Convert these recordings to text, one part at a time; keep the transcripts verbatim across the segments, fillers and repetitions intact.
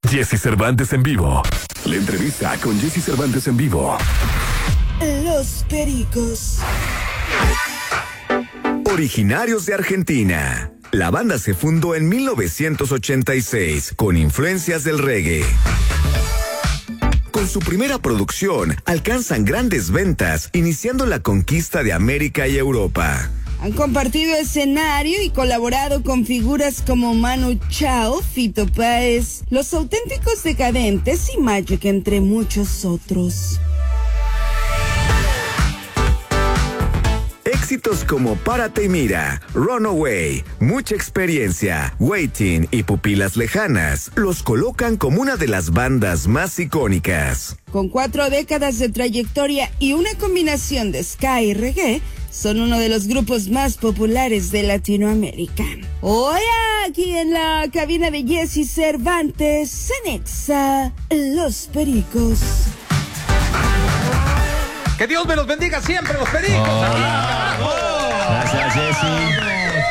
Jesse Cervantes en vivo. La entrevista con Jesse Cervantes en vivo. Los Pericos. Originarios de Argentina. La banda se fundó en mil novecientos ochenta y seis con influencias del reggae. Con su primera producción, alcanzan grandes ventas, iniciando la conquista de América y Europa. Han compartido escenario y colaborado con figuras como Manu Chao, Fito Páez, Los Auténticos Decadentes y Magic, entre muchos otros. Éxitos como Párate y Mira, Runaway, Mucha Experiencia, Waiting y Pupilas Lejanas los colocan como una de las bandas más icónicas. Con cuatro décadas de trayectoria y una combinación de ska y reggae, son uno de los grupos más populares de Latinoamérica. Hoy aquí en la cabina de Jesse Cervantes, en Exa, Los Pericos. Que Dios me los bendiga siempre, los Pericos. Oh, gracias, Jesse.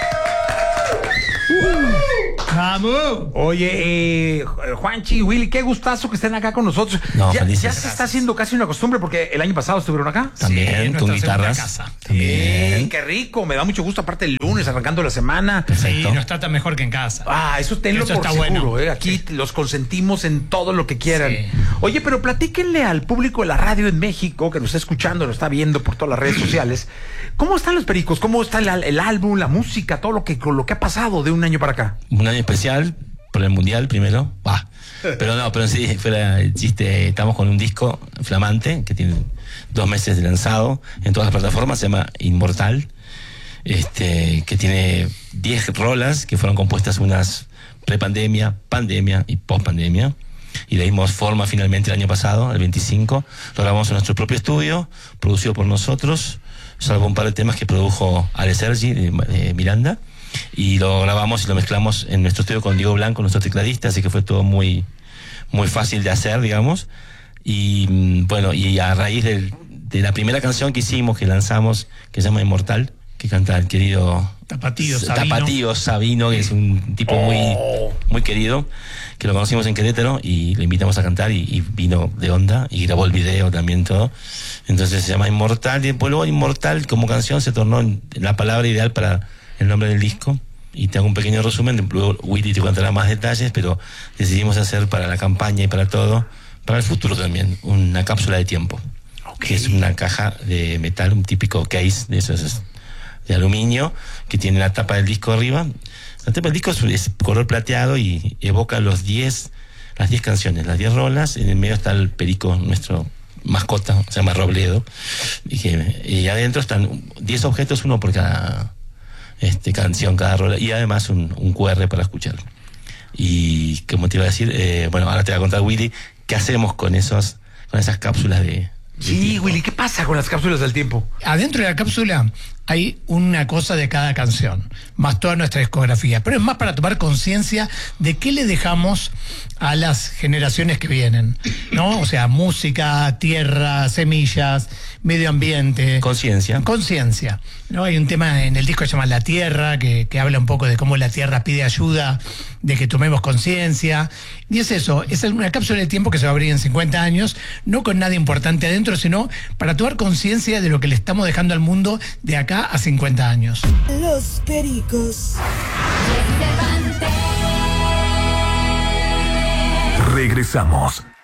¡Vamos! Oye, eh, Juanchi, Willy, qué gustazo que estén acá con nosotros. No, ya, felices. ya se está haciendo casi una costumbre porque el año pasado estuvieron acá. También, Sí, con nuestra guitarras. segunda casa. También. Sí, qué rico, me da mucho gusto. Aparte el lunes, arrancando la semana. Perfecto. Sí, nos trata mejor que en casa. Ah, eso tenlo Eso por está seguro, bueno. ¿eh? Aquí Sí. los consentimos en todo lo que quieran. Sí. Oye, pero platíquenle al público de la radio en México, que nos está escuchando, nos está viendo por todas las redes sociales, ¿cómo están los Pericos? ¿Cómo está el, el álbum, la música, todo lo que, lo que ha pasado de un año para acá? Un año especial por el mundial primero. Bah. Pero no, pero sí, fuera el chiste, estamos con un disco flamante que tiene dos meses de lanzado en todas las plataformas, se llama Inmortal, este, que tiene diez rolas que fueron compuestas unas prepandemia, pandemia y pospandemia. Y le dimos forma finalmente el año pasado, el veinticinco. Lo grabamos en nuestro propio estudio, producido por nosotros, salvo un par de temas que produjo Ale Sergi de, de Miranda. Y lo grabamos y lo mezclamos en nuestro estudio con Diego Blanco, nuestro tecladista, así que fue todo muy, muy fácil de hacer, digamos. Y bueno, y a raíz del, de la primera canción que hicimos, que lanzamos, que se llama Inmortal, que canta el querido Tapatío Sabino. Tapatío Sabino, que es un tipo muy, muy querido, que lo conocimos en Querétaro y lo invitamos a cantar y, y vino de onda y grabó el video también todo. Entonces se llama Inmortal y después luego Inmortal como canción se tornó en la palabra ideal para el nombre del disco. Y te hago un pequeño resumen, luego Willy te contará más detalles, pero decidimos hacer para la campaña y para todo, para el futuro también, una cápsula de tiempo, okay, que es una caja de metal, un típico case de esos de aluminio, que tiene la tapa del disco arriba. La tapa del disco es, es color plateado y evoca los diez, las diez canciones, las diez rolas. En el medio está el perico, nuestro mascota, se llama Robledo, y, que, y adentro están diez objetos, uno por cada este, canción, cada rola, y además un, un cu erre para escuchar. Y como te iba a decir, eh, bueno, ahora te voy a contar, Willy, qué hacemos con esos, con esas cápsulas de... Sí, Willy, ¿qué pasa con las cápsulas del tiempo? Adentro de la cápsula hay una cosa de cada canción, más toda nuestra discografía, pero es más para tomar conciencia de qué le dejamos a las generaciones que vienen, ¿no? O sea, música, tierra, semillas, medio ambiente. Conciencia. Conciencia, ¿no? Hay un tema en el disco que se llama La Tierra, que, que habla un poco de cómo la Tierra pide ayuda, de que tomemos conciencia. Y es eso, es una cápsula de tiempo que se va a abrir en cincuenta años, no con nada importante adentro, sino para tomar conciencia de lo que le estamos dejando al mundo de acá a cincuenta años. Los Pericos. Regresamos.